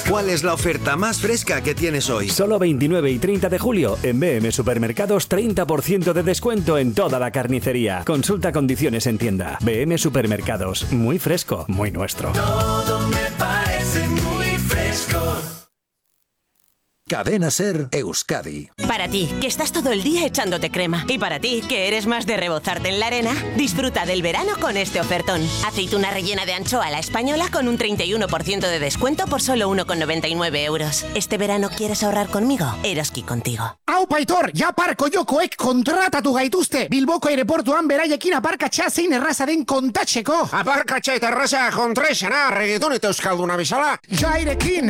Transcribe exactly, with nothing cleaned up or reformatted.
¿Cuál es la oferta más fresca que tienes hoy? Solo veintinueve y treinta de julio en B M Supermercados treinta por ciento de descuento en toda la carnicería. Consulta condiciones en tienda. B M Supermercados, muy fresco, muy nuestro. Todo me parece muy fresco. Cadena Ser Euskadi. Para ti, que estás todo el día echándote crema. Y para ti, que eres más de rebozarte en la arena, disfruta del verano con este ofertón. Aceituna rellena de anchoa a la española con un treinta y uno por ciento de descuento por solo uno con noventa y nueve euros. ¿Este verano quieres ahorrar conmigo? Eroski contigo. Aupa Aitor, ja parko jokoek kontratatu gaituzte. Bilboko aireportuan beraiekin aparkatxa zein erraza den kontatzeko. Aparkatxa eta erraza kontraizena, reggaeton eta euskalduna bezala. Jairekin,